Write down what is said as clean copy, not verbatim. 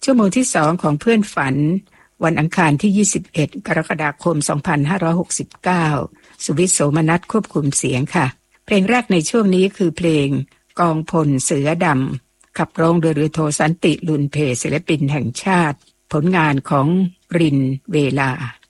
ชั่วโมงที่2ของเพื่อนฝันวันอังคารที่21กรกฎาคม2569สุวิทย์โสมนัสควบคุมเสียงค่ะเพลงแรกในช่วงนี้คือเพลงกองพลเสือดำขับร้องโดยเรือโทสันติลุนเพศิลปินแห่งชาติผลงานของรินเวลา